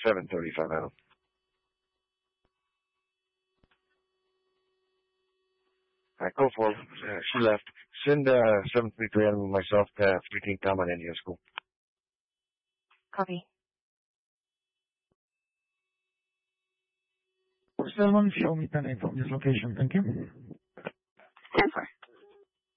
7:35 out. Alright, go for it. She left. Send 733 and myself to 13 Common India School. Copy. Cell 1, show me 10 from this location, thank you.